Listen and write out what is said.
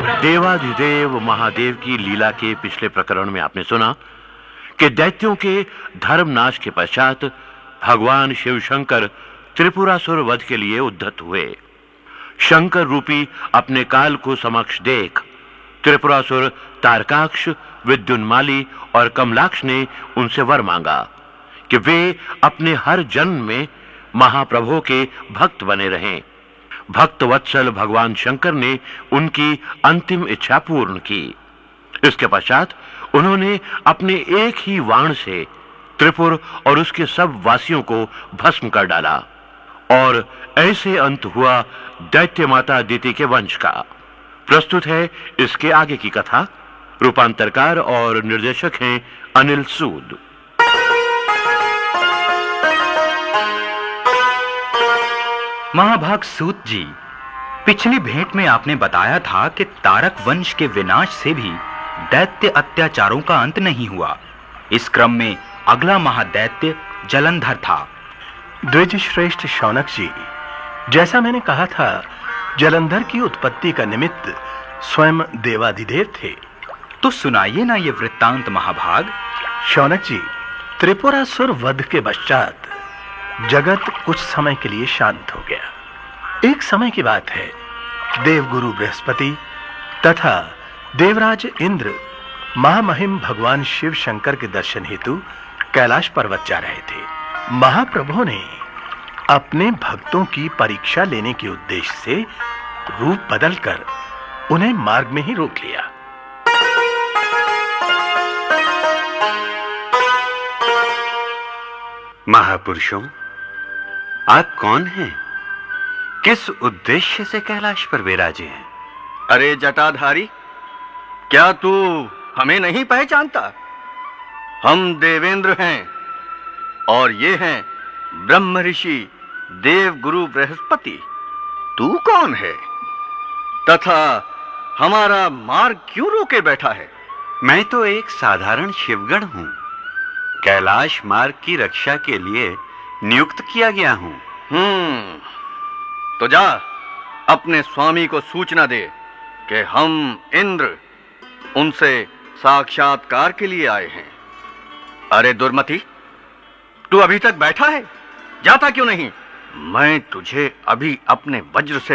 देवाधिदेव महादेव की लीला के पिछले प्रकरण में आपने सुना कि दैत्यों के धर्मनाश के पश्चात भगवान शिव शंकर त्रिपुरासुर वध के लिए उद्यत हुए। शंकर रूपी अपने काल को समक्ष देख त्रिपुरासुर तारकाक्ष, विद्युन्माली और कमलाक्ष ने उनसे वर मांगा कि वे अपने हर जन्म में महाप्रभु के भक्त बने रहें। भक्त वत्सल भगवान शंकर ने उनकी अंतिम इच्छा पूर्ण की। इसके पश्चात उन्होंने अपने एक ही वाण से त्रिपुर और उसके सब वासियों को भस्म कर डाला और ऐसे अंत हुआ दैत्य माता अदिति के वंश का। प्रस्तुत है इसके आगे की कथा। रूपांतरकार और निर्देशक हैं अनिल सूद। महाभाग सूत जी, पिछली भेंट में आपने बताया था कि तारक वंश के विनाश से भी दैत्य अत्याचारों का अंत नहीं हुआ। इस क्रम में अगला महादैत्य जलंधर था। द्विज श्रेष्ठ शौनक जी, जैसा मैंने कहा था, जलंधर की उत्पत्ति का निमित्त स्वयं देवाधिदेव थे। तो सुनाइए ना ये वृत्तांत महाभाग। शौनक जी, त्रिपुरासुर वध के पश्चात जगत कुछ समय के लिए शांत हो गया। एक समय की बात है, देवगुरु बृहस्पति तथा देवराज इंद्र महामहिम भगवान शिव शंकर के दर्शन हेतु कैलाश पर्वत जा रहे थे। महाप्रभु ने अपने भक्तों की परीक्षा लेने के उद्देश्य से रूप बदलकर उन्हें मार्ग में ही रोक लिया। महापुरुषों, आप कौन हैं? किस उद्देश्य से कैलाश पर विराजे हैं? अरे जटाधारी, क्या तू हमें नहीं पहचानता? हम देवेंद्र हैं और ये हैं ब्रह्म ऋषि देव गुरु बृहस्पति। तू कौन है तथा हमारा मार्ग क्यों रोके बैठा है? मैं तो एक साधारण शिवगण हूं। कैलाश मार्ग की रक्षा के लिए नियुक्त किया गया हूं। तो जा अपने स्वामी को सूचना दे कि हम इंद्र उनसे साक्षात्कार के लिए आए हैं। अरे दुर्मति, तू अभी तक बैठा है, जाता क्यों नहीं? मैं तुझे अभी अपने वज्र से